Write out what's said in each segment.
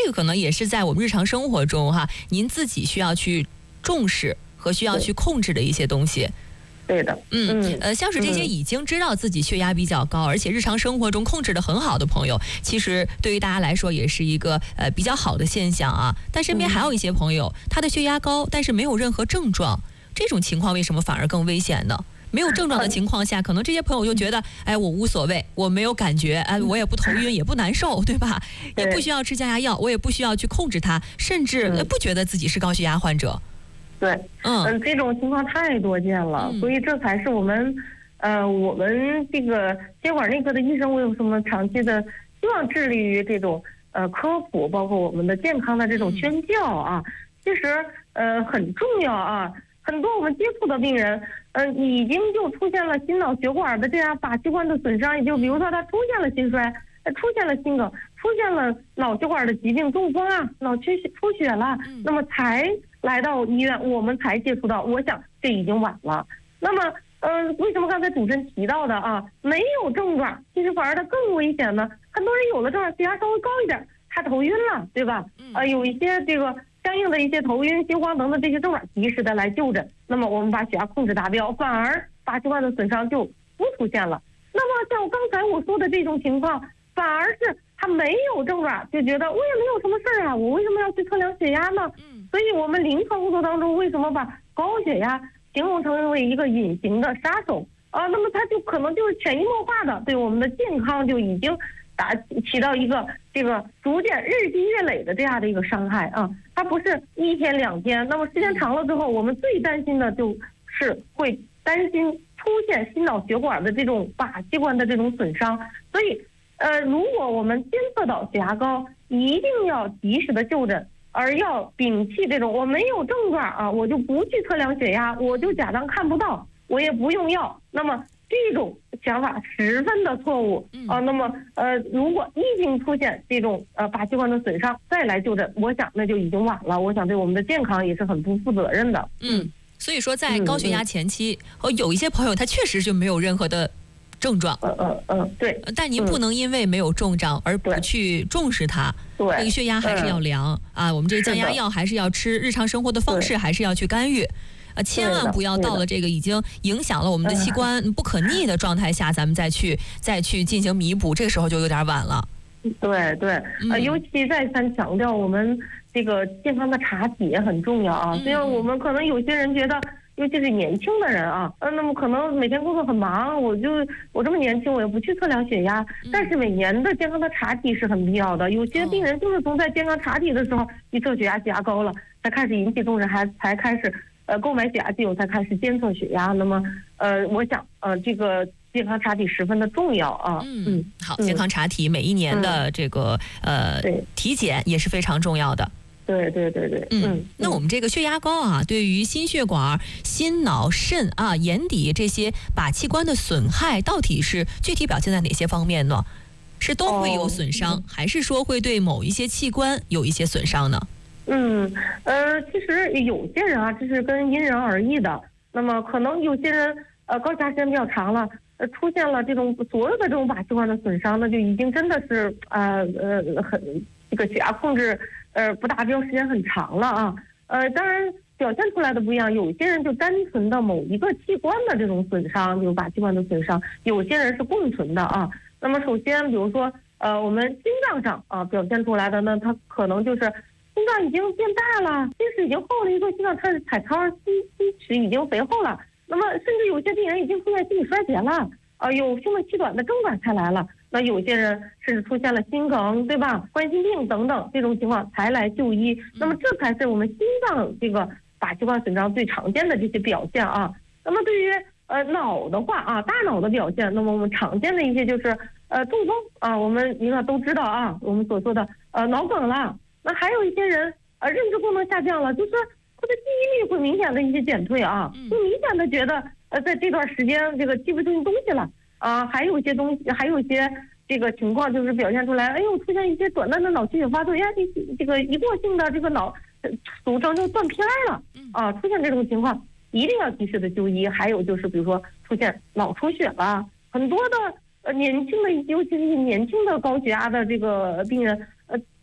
个可能也是在我们日常生活中哈，您自己需要去重视和需要去控制的一些东西。 对的， 像是这些已经知道自己血压比较高，而且日常生活中控制得很好的朋友，其实对于大家来说也是一个比较好的现象啊。但身边还有一些朋友，他的血压高，但是没有任何症状，这种情况为什么反而更危险呢？没有症状的情况下，可能这些朋友就觉得，哎，我无所谓，我没有感觉，哎，我也不头晕，也不难受，对吧？也不需要吃降压药，我也不需要去控制它，甚至不觉得自己是高血压患者。 对，这种情况太多见了，所以这才是我们这个血管内科的医生为什么长期的希望致力于这种科普，包括我们的健康的这种宣教啊，其实很重要啊。很多我们接触的病人，已经就出现了心脑血管的这样靶器官的损伤，也就比如说他出现了心衰，出现了心梗，出现了脑血管的疾病，中风啊，脑出血了，那么才来到医院，我们才接触到，我想这已经晚了。那么，为什么刚才主持人提到的啊，没有症状，其实反而它更危险呢？很多人有了症状，血压稍微高一点，他头晕了，对吧？有一些这个相应的一些头晕、心慌等等这些症状，及时的来就诊，那么我们把血压控制达标，反而靶器官的损伤就不出现了。那么像刚才我说的这种情况，反而是他没有症状，就觉得我也没有什么事儿啊，我为什么要去测量血压呢？所以我们临床工作当中，为什么把高血压形容成为一个隐形的杀手啊？那么它就可能就是潜移默化的对我们的健康就已经起到一个这个逐渐日积月累的这样的一个伤害啊。它不是一天两天，那么时间长了之后，我们最担心的就是会担心出现心脑血管的这种靶器官的这种损伤。所以如果我们监测到血压高，一定要及时的就诊，而要摒弃这种我没有症状啊，我就不去测量血压，我就假装看不到，我也不用药。那么这种想法十分的错误啊。那么如果已经出现这种靶器官的损伤，再来就诊，我想那就已经晚了。我想对我们的健康也是很不负责任的。 所以说在高血压前期，有一些朋友他确实就没有任何的症状， 对。 但您不能因为没有症状而不去重视它。 对， 这个血压还是要量啊，我们这个降压药还是要吃，日常生活的方式还是要去干预。千万不要到了这个已经影响了我们的器官不可逆的状态下，咱们再去进行弥补，这个时候就有点晚了。 对，尤其再三强调，我们这个健康的查体也很重要啊。虽然我们可能有些人觉得，尤其是年轻的人啊，那么可能每天工作很忙，我这么年轻，我也不去测量血压。但是每年的健康的查体是很必要的。有些病人就是从在健康查体的时候一测血压高了，才开始引起重视，才开始购买血压计，我才开始监测血压。那么我想这个健康查体十分的重要啊。 好，健康查体每一年的这个体检也是非常重要的。 对。 那我们这个血压高啊，对于心血管、心脑肾啊、眼底这些靶器官的损害，到底是具体表现在哪些方面呢？是都会有损伤，还是说会对某一些器官有一些损伤呢？ 其实有些人啊，这是跟因人而异的。那么可能有些人高血压时间比较长了，出现了这种所有的这种靶器官的损伤，那就已经真的是很这个血压控制不达标时间很长了啊。当然表现出来的不一样，有些人就单纯的某一个器官的这种损伤，有靶器官的损伤，有些人是共存的啊。那么首先比如说我们心脏上啊表现出来的呢，它可能就是心脏已经变大了，心室已经厚了，一个心脏开始彩超，心室已经肥厚了。那么甚至有些病人已经出现心力衰竭了，有胸闷气短的症状才来了。那有些人甚至出现了心梗，对吧？冠心病等等这种情况才来就医。那么这才是我们心脏这个靶器官损伤最常见的这些表现啊。那么对于脑的话啊，大脑的表现，那么我们常见的一些就是中风啊，我们应该都知道啊，我们所说的脑梗了。那还有一些人认知功能下降了，就是他的记忆力会明显的一些减退啊，就明显的觉得在这段时间这个记不清东西了啊。还有一些这个情况就是表现出来，出现一些短暂的脑气血发作，这个一过性的这个脑俗称就断片了啊。出现这种情况一定要及时的就医。还有就是比如说出现脑出血了，很多的年轻的尤其是年轻的高血压的这个病人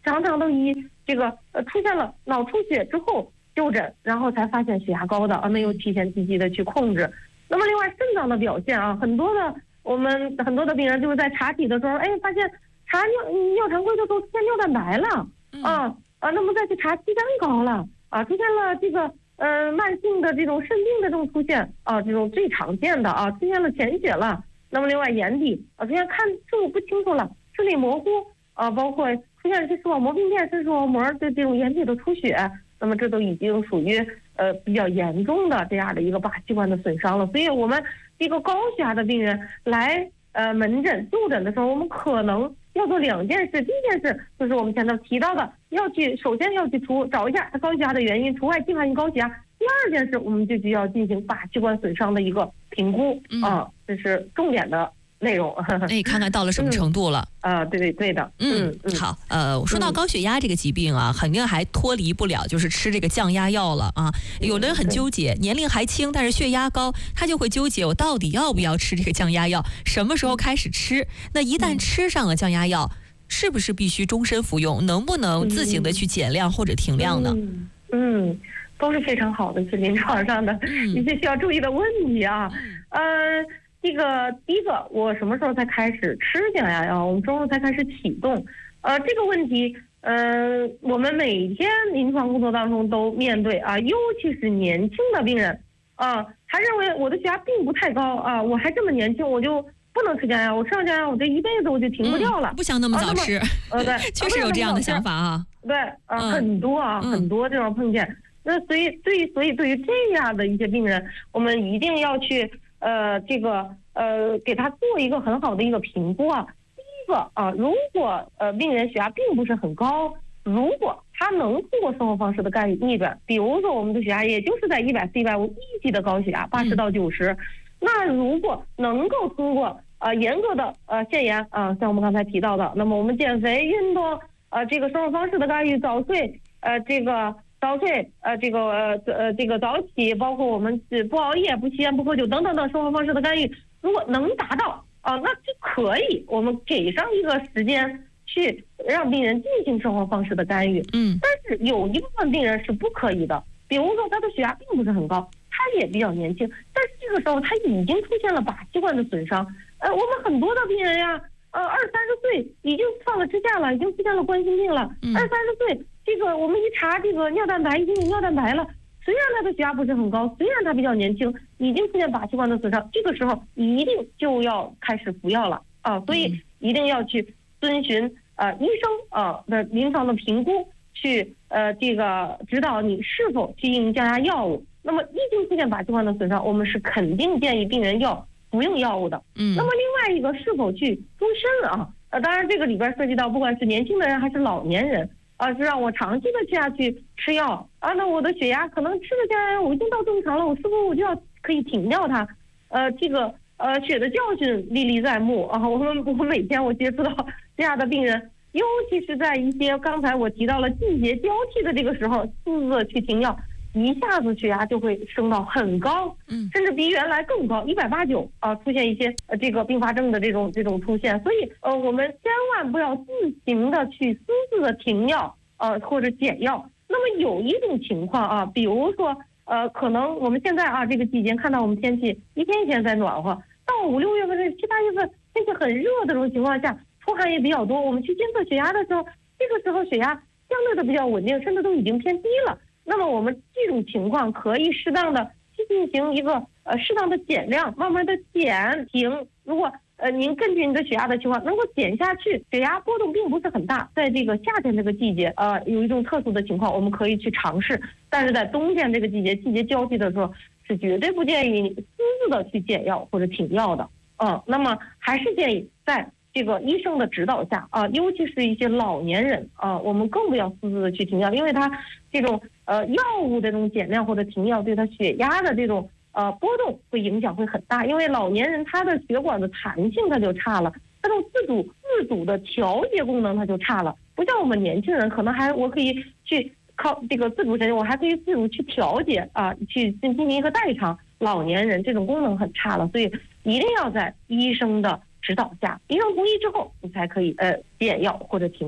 常常都以这个出现了脑出血之后就诊，然后才发现血压高的，而没有提前积极的去控制。那么另外肾脏的表现啊，我们很多的病人就是在查体的时候，发现查尿常规的时候出现尿蛋白了，那么再去查肌酐高了，出现了这个慢性的这种肾病的这种出现这种最常见的出现了潜血了。那么另外眼底出现看视物不清楚了，视力模糊包括出现这视网膜病变、视网膜的这种眼底的出血，那么这都已经属于比较严重的这样的一个靶器官的损伤了。所以我们这个高血压的病人来门诊就诊的时候，我们可能要做2件事。第一件事就是我们前头提到的，首先要去找一下他高血压的原因，除外净化性高血压。第二件事，我们就需要进行靶器官损伤的一个评估这是重点的内容。 看看到了什么程度了。 对的。 好，说到高血压这个疾病啊，肯定还脱离不了就是吃这个降压药了啊。有的人很纠结，年龄还轻，但是血压高，他就会纠结我到底要不要吃这个降压药，什么时候开始吃？那一旦吃上了降压药，是不是必须终身服用？能不能自行的去减量或者停量呢？ 都是非常好的是临床上的一些需要注意的问题啊。这个第一个，我什么时候才开始吃降压药？我们什么时候才开始启动？这个问题，我们每天临床工作当中都面对尤其是年轻的病人他认为我的血压并不太高我还这么年轻，我就不能吃降压药，我吃上降压药我这一辈子我就停不掉了， 不想那么早吃。 对， 确实有这样的想法啊。 对很多很多这种碰见。那所以对于这样的一些病人，我们一定要去给他做一个很好的一个评估第一个如果病人血压并不是很高，如果他能通过生活方式的干预逆转，比如说我们的血压也就是在140、150一级的高血压80到90，那如果能够通过严格的限盐像我们刚才提到的，那么我们减肥、运动这个生活方式的干预，早睡早睡早起，包括我们不熬夜、不吸烟、不喝酒等等的生活方式的干预，如果能达到那就可以我们给上一个时间去让病人进行生活方式的干预。但是有一部分病人是不可以的，比如说他的血压并不是很高，他也比较年轻，但是这个时候他已经出现了靶器官的损伤。我们很多的病人呀20、30岁已经放了支架了，已经出现了冠心病了，20、30岁这个我们一查这个尿蛋白已经有尿蛋白了，虽然他的血压不是很高，虽然他比较年轻，已经出现靶器官的损伤，这个时候一定就要开始服药了所以一定要去遵循医生的临床的评估，去指导你是否去应用降压药物。那么已经出现靶器官的损伤，我们是肯定建议病人要服用药物的。那么另外一个是否去终身当然这个里边涉及到不管是年轻的人还是老年人是让我长期的下去吃药那我的血压可能吃了降压药我已经到正常了，我是不是我就要可以停掉它？血的教训历历在目我每天我接触到这样的病人，尤其是在一些刚才我提到了季节交替的这个时候，私自去停药，一下子血压就会升到很高，甚至比原来更高，180、出现一些这个并发症的这种出现。所以我们千万不要自行的去私自的停药或者减药。那么有一种情况比如说可能我们现在这个季节看到我们天气一天一天在暖和，到5、6月份、7、8月份天气很热的这种情况下，出汗也比较多，我们去监测血压的时候，这个时候血压相对的比较稳定，甚至都已经偏低了。那么我们这种情况可以适当的去进行一个适当的减量，慢慢的减停。如果您根据你的血压的情况能够减下去，血压波动并不是很大，在这个夏天这个季节有一种特殊的情况我们可以去尝试，但是在冬天这个季节交替的时候是绝对不建议你私自的去减药或者停药的那么还是建议在这个医生的指导下尤其是一些老年人我们更不要私自的去停药，因为他这种药物的这种减量或者停药对他血压的这种波动会影响会很大，因为老年人他的血管的弹性它就差了，他这种自主的调节功能它就差了，不像我们年轻人可能我可以去靠这个自主神经，我还可以自主去调节去进行一个代偿。老年人这种功能很差了，所以一定要在医生的指导下，医生同意之后你才可以减药或者停药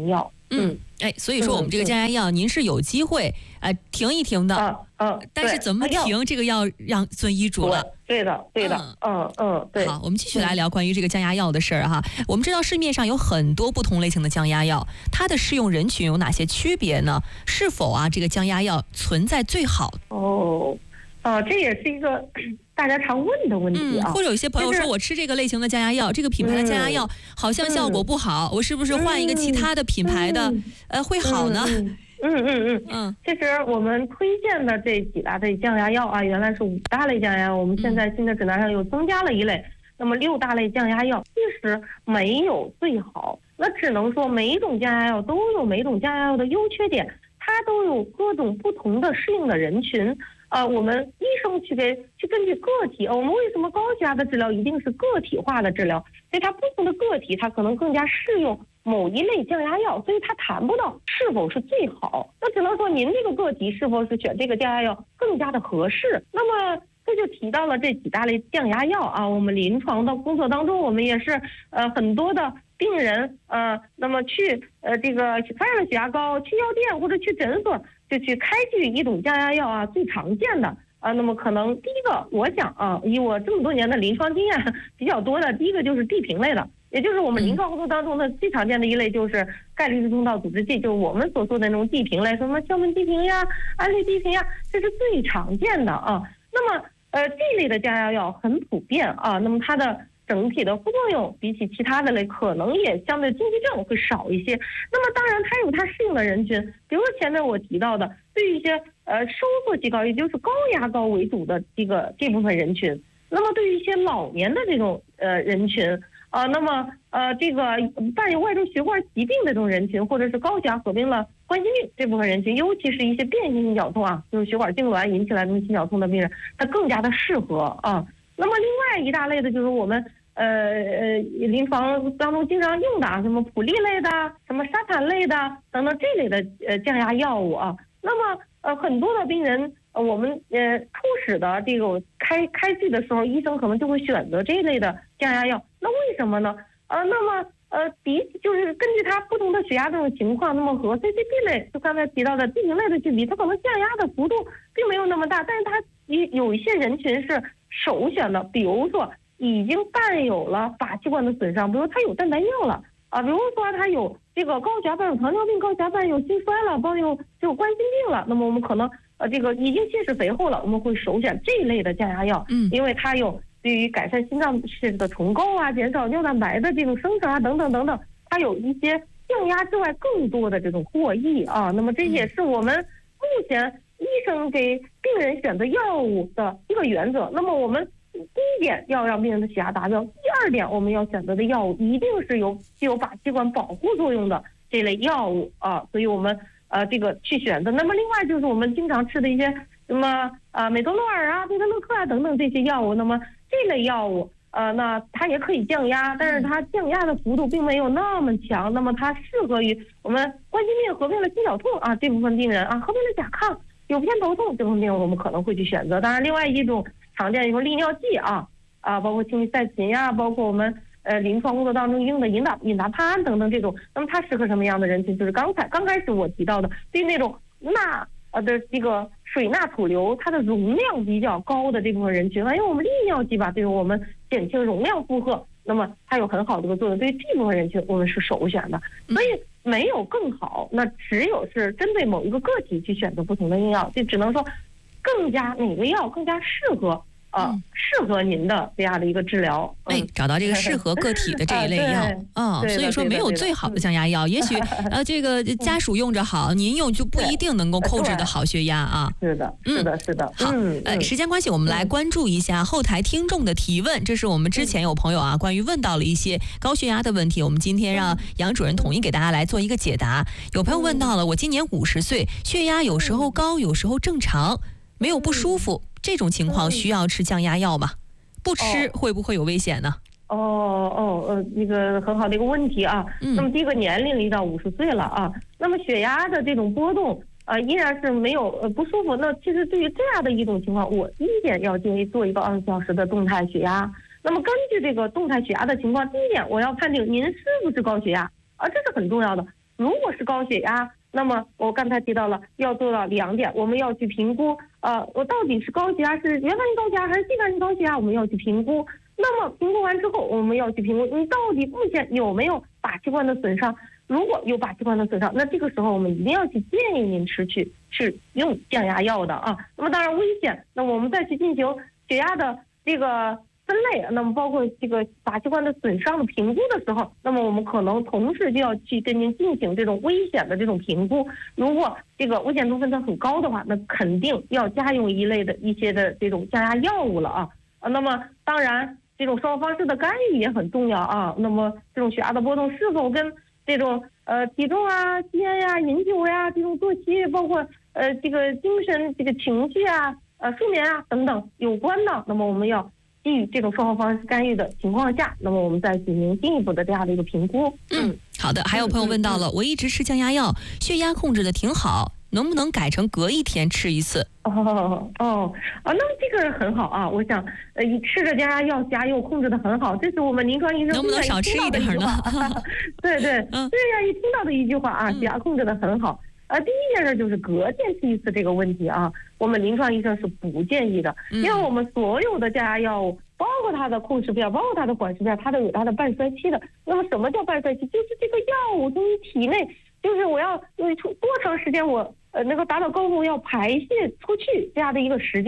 所以说我们这个降压药，您是有机会停一停的。但是怎么停，这个要让遵医嘱了。 对的。对。 好，我们继续来聊关于这个降压药的事儿哈。我们知道市面上有很多不同类型的降压药，它的适用人群有哪些区别呢？是否这个降压药存在最好？ 这也是一个大家常问的问题啊。 或者有些朋友说，我吃这个类型的降压药，这个品牌的降压药好像效果不好，我是不是换一个其他的品牌的会好呢？ 其实我们推荐的这几大类降压药啊，原来是5大类降压药，我们现在新的指南上又增加了一类，那么6大类降压药其实没有最好，那只能说每一种降压药都有每一种降压药的优缺点，它都有各种不同的适应的人群。我们医生去根据个体，我们为什么高血压的治疗一定是个体化的治疗？所以它不同的个体，它可能更加适用某一类降压药，所以它谈不到是否是最好。那只能说您这个个体是否是选这个降压药更加的合适。那么这就提到了这几大类降压药啊，我们临床的工作当中，我们也是很多的病人那么去这个发现了血压高，去药店或者去诊所就去开具一种降压药啊，最常见的那么可能第一个，我想以我这么多年的临床经验比较多的，第一个就是地平类的，也就是我们临床工作当中的最常见的一类就是钙离子通道阻滞剂，就是我们所说的那种地平类，什么硝苯地平呀、氨氯地平呀，这是最常见的啊。那么这类的降压药很普遍啊，那么它的整体的副作用比起其他的类可能也相对经济症会少一些。那么当然它有它适应的人群，比如说前面我提到的，对于一些收缩极高，也就是高压高为主的这部分人群，那么对于一些老年的这种人群那么这个伴有外周血管疾病的这种人群，或者是高血压合并了冠心病这部分人群，尤其是一些变性心绞痛就是血管痉挛引起来的心绞痛的病人，它更加的适合那么另外一大类的就是我们临床当中经常用的什么普利类的、什么沙坦类的等等这类的降压药物那么很多的病人我们初始的这个开具的时候，医生可能就会选择这一类的降压药。那为什么呢？那么就是根据它不同的血压这种情况，那么和 CCP 类就刚才提到的地平类的去比，它可能降压的幅度并没有那么大，但是它有一些人群是首选的，比如说已经伴有了靶器官的损伤，比如他有蛋白尿了比如说他有这个高血压伴有糖尿病，高血压伴有心衰了，伴有这个冠心病了，那么我们可能这个已经结石肥厚了，我们会首选这一类的降压药，因为它有对于改善心脏室的重构减少尿蛋白的这种生成等等等等，它有一些降压之外更多的这种获益那么这也是我们目前医生给病人选择药物的一个原则。那么我们第一点要让病人的血压达标，第二点我们要选择的药物一定是具有靶器官保护作用的这类药物所以我们这个去选择。那么另外就是我们经常吃的一些什么美托洛尔贝塔洛克等等这些药物，那么这类药物那它也可以降压，但是它降压的幅度并没有那么强，那么它适合于我们冠心病合并了心绞痛这部分病人合并了甲亢有偏头痛这部分病人我们可能会去选择。当然另外一种常见的就是利尿剂包括氢噻嗪包括我们临床工作当中用的隐达潘胺等等这种，那么它适合什么样的人群？就是刚开始我提到的，对于那种钠的这个水钠储留它的容量比较高的这部分人群因为我们利尿剂对于我们减轻容量负荷，那么它有很好的一个作用，对于这部分人群我们是首选的。所以没有更好，那只有是针对某一个个体去选择不同的用药，就只能说更加哪个药更加适合适合您的这样的一个治疗， 找到这个适合个体的这一类药所以说没有最好的降压药，也许这个家属用着好，您用就不一定能够控制的好血压是的，是的。 好，时间关系，我们来关注一下后台听众的提问。这是我们之前有朋友关于问到了一些高血压的问题，我们今天让杨主任统一给大家来做一个解答。有朋友问到了，我今年50岁，血压有时候高，有时候正常，没有不舒服。这种情况需要吃降压药吗？不吃会不会有危险呢？ 那个很好的一个问题那么第一个年龄1到50岁了那么血压的这种波动依然是没有不舒服。那其实对于这样的一种情况，我第一点要建议做一个24小时的动态血压。那么根据这个动态血压的情况，第一点我要判定您是不是高血压这是很重要的。 如果是高血压，那么我刚才提到了要做到2点，我们要去评估，我到底是高血压是原发性高血压还是继发性高血压，我们要去评估。那么评估完之后，我们要去评估你到底目前有没有靶器官的损伤。如果有靶器官的损伤，那这个时候我们一定要去建议您是用降压药的啊。那么当然危险，那我们再去进行血压的这个分类，那么包括这个靶器官的损伤的评估的时候，那么我们可能同时就要去跟您进行这种危险的这种评估。如果这个危险度分子很高的话，那肯定要加用一些的这种降压药物了啊。那么当然这种生活方式的干预也很重要啊。那么这种血压的波动是否跟这种体重啊、吸烟呀、饮酒呀、这种作息，包括这个精神、这个情绪啊、睡眠啊等等有关的，那么我们要基于这种生活方式干预的情况下，那么我们再进行进一步的这样的一个评估。 好的。还有朋友问到了，我一直吃降压药，血压控制的挺好，能不能改成隔1天吃一次？ 那么这个很好啊。我想，吃着降压药，血压又控制的很好，这是我们临床医生能不能少吃一点呢？ 对对，最愿意听到的一句话啊，血压控制的很好。第一件事就是隔天吃一次这个问题啊，我们临床医生是不建议的，因为我们所有的降压药物，包括它的控制片，包括它的缓释片，它都有它的半衰期的。那么什么叫半衰期？就是这个药物从你体内，就是我要多长时间我能够达到高度要排泄出去这样的一个时间。